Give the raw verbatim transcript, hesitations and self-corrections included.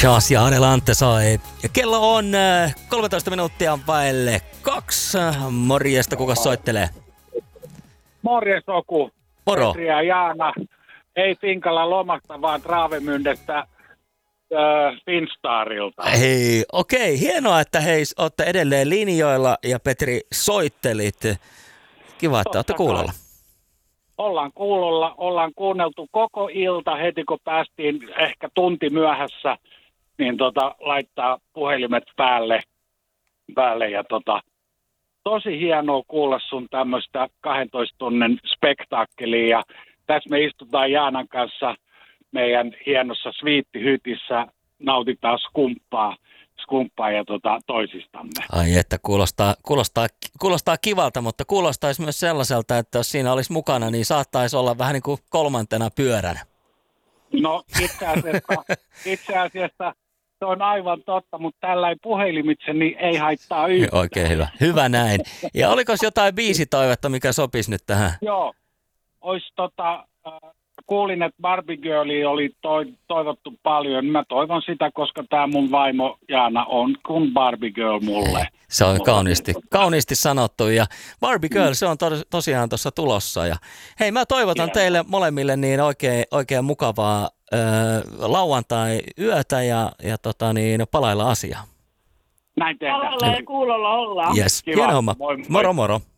Chas ja Adelante sai. Ja kello on kolmetoista minuuttia vaille kaksi. Morjesta, kuka soittelee? Morjes Oku. Moro. Petri ja Jaana. Ei Finkalla lomasta, vaan Traavemyndestä äh, Finstarilta. Hei, okei. Okay. Hienoa, että hei, olette edelleen linjoilla ja Petri soittelit. Kiva, että olette kuulolla. Ollaan kuulolla, ollaan kuunneltu koko ilta heti, kun päästiin ehkä tunti myöhässä, niin tota, laittaa puhelimet päälle, päälle ja tota, tosi hienoa kuulla sun tämmöistä kahdentoista tunnin spektaakkelia. Ja tässä me istutaan Jaanan kanssa meidän hienossa sviittihytissä, nautitaan skumppaa, skumppaa ja tota, toisistamme. Ai että kuulostaa, kuulostaa, kuulostaa kivalta, mutta kuulostaisi myös sellaiselta, että jos siinä olisi mukana, niin saattaisi olla vähän niin kuin kolmantena pyöränä. No itse asiassa, itse asiassa se on aivan totta, mutta tällainen puhelimitse niin ei haittaa yhtään. Oikein hyvä. Hyvä näin. Ja oliko jotain biisitoivetta, mikä sopisi nyt tähän? Joo, olisi tota, äh, kuulin, että Barbie Girlia oli toi, toivottu paljon. Mä toivon sitä, koska tämä mun vaimo Jaana on kuin Barbie Girl mulle. Se on mulle. kauniisti, kauniisti sanottu ja Barbie Girl, se on tos, tosiaan tuossa tulossa. Ja hei, mä toivotan Hieno. teille molemmille niin oikein, oikein mukavaa ö, lauantai-yötä ja, ja tota niin, palailla asiaa. Näin tehdään. Palalla ja kuulolla ollaan. Yes. Kiva. Hieno homma. Moi, moi. Moro moro.